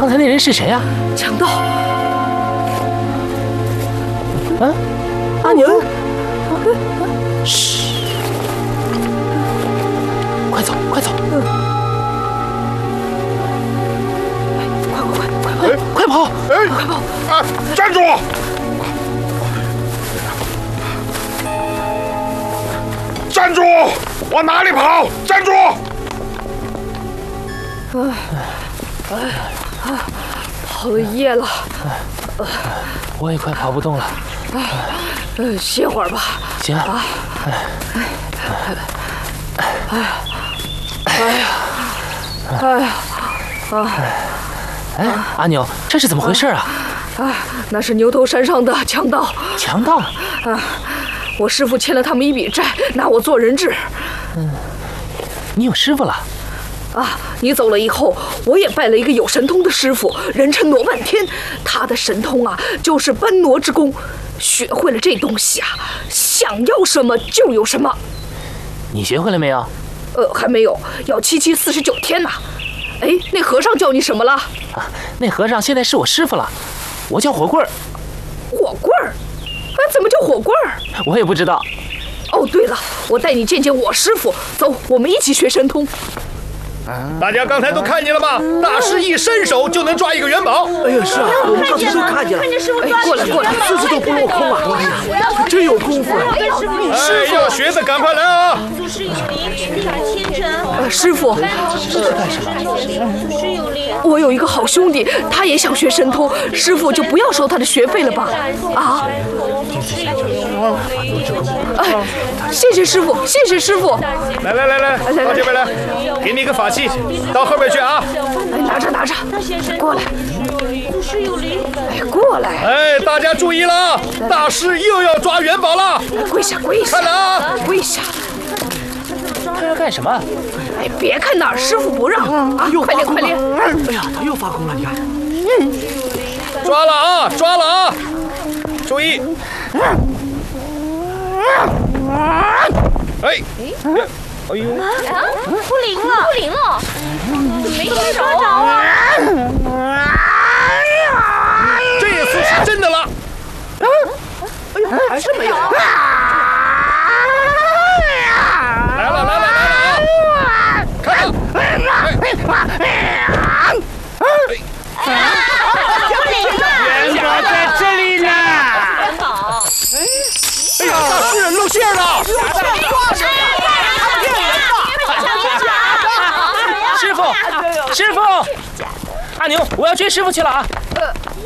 刚才那人是谁啊？ 强盗！ 啊，阿牛！嘘，快走，快走！快跑！ 哎， 快跑！ 啊，站住！站住！往哪里跑？站住！ 跑了一夜了， 我也快跑不动了。 歇会儿吧。 行。哎，阿牛，这是怎么回事啊？ 那是牛头山上的强盗。 强盗？ 我师父欠了他们一笔债，拿我做人质。 你有师傅了？ 你走了以后，我也拜了一个有神通的师傅，人称挪半天。他的神通就是搬挪之功。学会了这东西想要什么就有什么。 你学会了没有？ 还没有，要749天呢。哎，那和尚叫你什么了？ 那和尚现在是我师傅了，我叫火棍儿。 火棍儿？怎么叫火棍儿？ 我也不知道。 哦，对了，我带你见见我师傅，走，我们一起学神通。 大家刚才都看见了吗？大师一伸手就能抓一个元宝。 哎呀，是啊，我们刚才都看见了。 看见师傅抓过来， 次次都不落空啊！真有功夫啊！ 哎，要学的赶快来啊！ 祖师有灵，群法千真。 师傅， 祖师有灵。 我有一个好兄弟，他也想学神通，师傅就不要收他的学费了吧？谢谢师傅，谢谢师傅。 来，到这边来，给你一个法器，到后面去啊！ 拿着，过来。 祖师有灵。 过来。 哎，大家注意了，大师又要抓元宝了！ 跪下！ 看着啊！ 跪下！ 他要干什么？ 别看那儿，师傅不让快点！ 哎呀，他又发功了，你看。 抓了啊！注意！哎呦！ 不灵了，没抓着啊！ 这次是真的了！ 哎呀，还是没有。 来了啊！看着！ 元宝在这里呢！ 哎呀，大师露馅了！ 师傅，阿牛，我要追师傅去了啊！